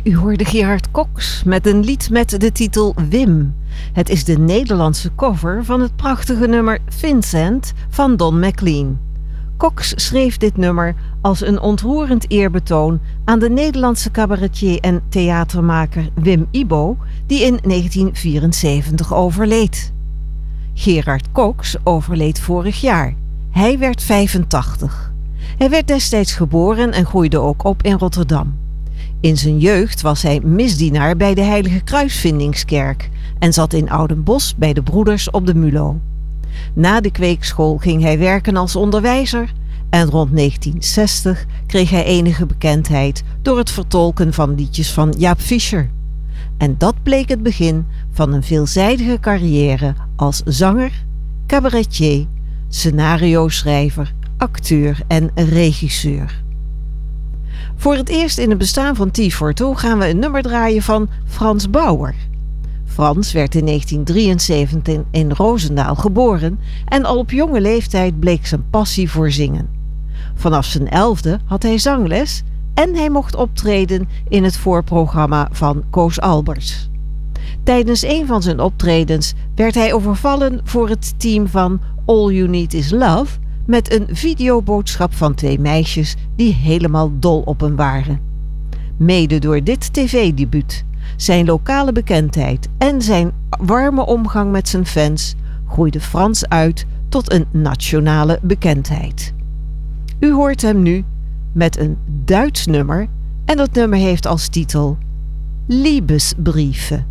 U hoorde Gerard Cox met een lied met de titel Wim. Het is de Nederlandse cover van het prachtige nummer Vincent van Don McLean. Cox schreef dit nummer als een ontroerend eerbetoon aan de Nederlandse cabaretier en theatermaker Wim Ibo, die in 1974 overleed. Gerard Cox overleed vorig jaar. Hij werd 85. Hij werd destijds geboren en groeide ook op in Rotterdam. In zijn jeugd was hij misdienaar bij de Heilige Kruisvindingskerk en zat in Oudenbosch bij de broeders op de Mulo. Na de kweekschool ging hij werken als onderwijzer en rond 1960 kreeg hij enige bekendheid door het vertolken van liedjes van Jaap Fischer. En dat bleek het begin van een veelzijdige carrière als zanger, cabaretier, scenario-schrijver, acteur en regisseur. Voor het eerst in het bestaan van T42 gaan we een nummer draaien van Frans Bauer. Frans werd in 1973 in Roosendaal geboren en al op jonge leeftijd bleek zijn passie voor zingen. Vanaf zijn 11e had hij zangles en hij mocht optreden in het voorprogramma van Koos Alberts. Tijdens een van zijn optredens werd hij overvallen voor het team van All You Need Is Love met een videoboodschap van 2 meisjes die helemaal dol op hem waren. Mede door dit tv-debuut, zijn lokale bekendheid en zijn warme omgang met zijn fans groeide Frans uit tot een nationale bekendheid. U hoort hem nu met een Duits nummer en dat nummer heeft als titel Liebesbriefe.